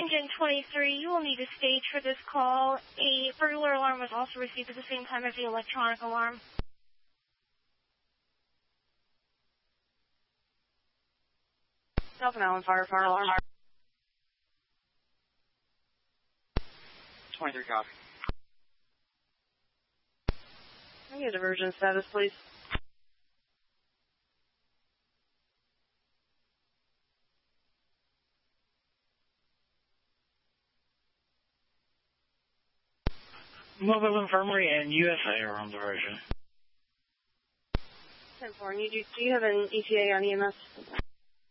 Engine 23, you will need to stage for this call. A burglar alarm was also received at the same time as the electronic alarm. Delta Allen Fire alarm. 23 copy. Can I get a diversion status, please? Mobile Infirmary and USA are on diversion. 10-4, do you have an ETA on EMS?